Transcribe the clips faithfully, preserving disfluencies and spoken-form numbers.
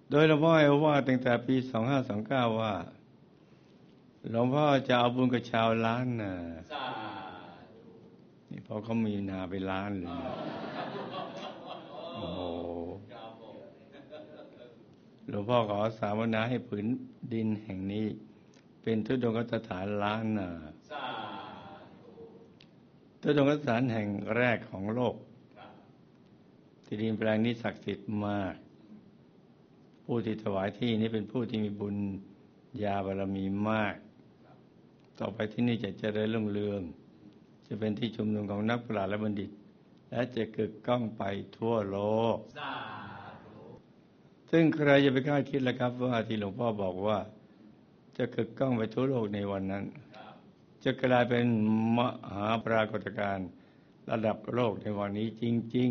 โดยหลวงพ่อให้ว่าตั้งแต่ปีสองห้าสองเก้าว่าหลวงพ่อจะเอาบุญกับชาวล้านน่ะนี่พอเขามีนาไปล้านเลยนะโอ้โหหลวงพ่อขอสาวนาให้ผืนดินแห่งนี้เป็นทุดงคสถานล้านน่ะทุดงคสถานแห่งแรกของโลกที่ดินแปลงนี้ศักดิ์สิทธิ์มากผู้ที่ถวายที่นี้เป็นผู้ที่มีบุญญาบารมีมากต่อไปที่นี่จะเจริญรุ่งเรืองจะเป็นที่ชุมนุมของนักปราชญ์และบัณฑิตและจะกึกก้องไปทั่วโลกซึ่งใครจะไปคาดคิดล่ะครับว่าที่หลวงพ่อบอกว่าจะกึกก้องไปทั่วโลกในวันนั้นจะกลายเป็นมหาปรากฏการณ์ระดับโลกในวันนี้จริง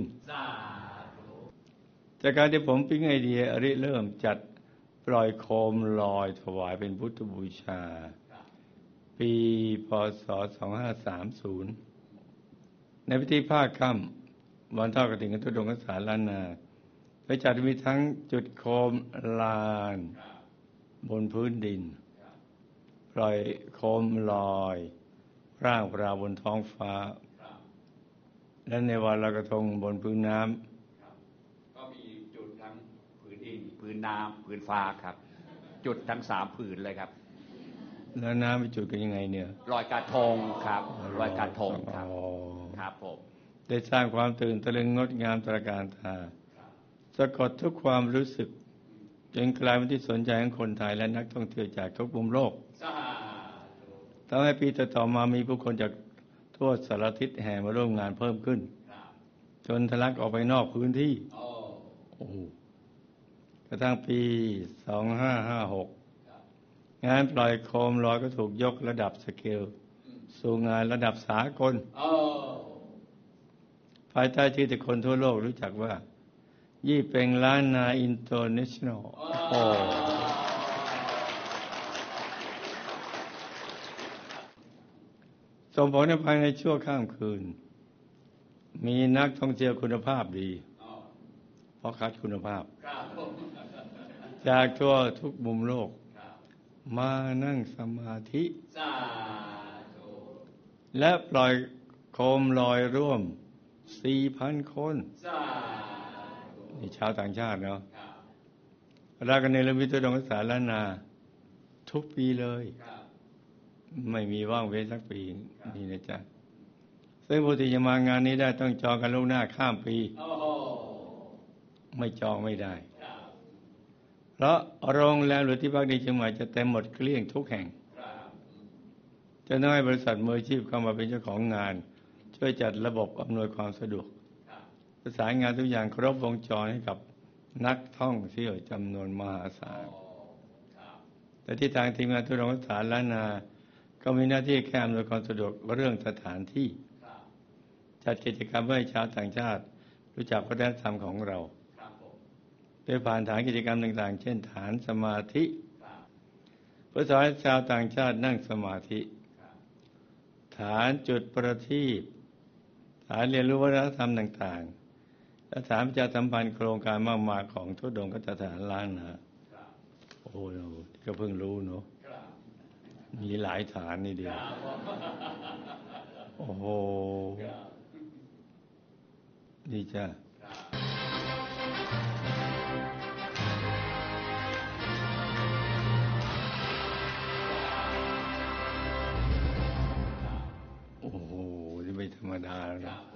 ๆจากการที่ผมปิ๊งไอเดียริเริ่มจัดปล่อยโคมลอยถวายเป็นพุทธบูชาปีพ.ศ. สองห้าสามศูนย์ในพิธีภาคค่ำวันทอดกฐินทุดงคสถานล้านนาไปจัดมีทั้งจุดโคมลานบนพื้นดินปล่อยโคมลอยร่างปราบนท้องฟ้าและในวันลอยกระทงบนพื้นน้ำก็มีจุดทั้งผืนดินผืนน้ำผืนฟ้าครับจุดทั้งสามผืนเลยครับแล้วน้ำไปจุดกันยังไงเนี่ยลอยกระทงครับลอยกระทงครับครับผมได้สร้างความตื่นตะลึงงดงามตระการตาสะกดทุกความรู้สึกจนกลายเป็นที่สนใจของคนไทยและนักท่องเที่ยวจากทุกมุมโลกทำให้ปีต่อๆมามีผู้คนจากทั่วสารทิศแห่มาร่วมงานเพิ่มขึ้นจนทะลักออกไปนอกพื้นที่โอ้กระทั่งปีสองห้าห้าหกงานปล่อยโคมลอยก็ถูกยกระดับสเกลสู่งานระดับสากลภายใต้ชื่อที่คนทั่วโลกรู้จักว่ายี่เป็งล้านนาอินเตอร์เนชั่นแนลโอ้ส่งผลในภายในชั่วข้ามคืนมีนักท่องเที่ยวคุณภาพดีเพราะคัดคุณภาพจากทั่วทุกมุมโลกมานั่งสมาธิและปล่อยโคมลอยร่วม สี่พัน คนนี่ชาวต่างชาติเนาะรักกันในเรื่องวิทยาศาสตร์ศาสตร์ล้านนาทุกปีเลยไม่มีว่างเว้นสักปีนี่นะจ๊ะซึ่งผู้ที่จะมางานนี้ได้ต้องจองกันล่วงหน้าข้ามปีไม่จองไม่ได้เพราะโรงแรมหรือที่พักในเชียงใหม่จะเต็มหมดเกลี้ยงทุกแห่งจะน้อยบริษัทมืออาชีพเข้ามาเป็นเจ้าของงานช่วยจัดระบบอำนวยความสะดวกประสานงานทุกอย่างครบวงจรให้กับนักท่องเที่ยวจำนวนมหาศาลแต่ที่ทางทีมงานทุดงคสถานล้านนาก็มีหน้าที่แค่อำนวยความสะดวกเรื่องสถานที่จัดกิจกรรมให้ชาวต่างชาติรู้จักวัฒนธรรมของเราโดยผ่านฐานกิจกรรมต่างๆเช่นฐานสมาธิเพื่อสอนให้ชาวต่างชาตินั่งสมาธิฐานจุดประทีปฐานเรียนรู้วัฒนธรรมต่างๆและฐานประชาสัมพันธ์โครงการมากมายของทุดงคสถานล้านนาโอ้โหก็เพิ่งรู้เนาะมีหลายฐานนี่เดียวโอ้โหดีจ้ะโอ้โหนี่ไม่ธรรมดานะ